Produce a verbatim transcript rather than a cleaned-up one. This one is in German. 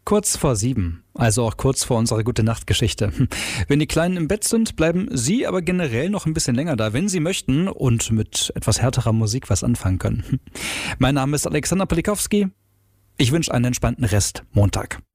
kurz vor sieben, also auch kurz vor unserer Gute-Nacht-Geschichte. Wenn die Kleinen im Bett sind, bleiben Sie aber generell noch ein bisschen länger da, wenn Sie möchten und mit etwas härterer Musik was anfangen können. Mein Name ist Alexander Polikowski. Ich wünsche einen entspannten Rest Montag.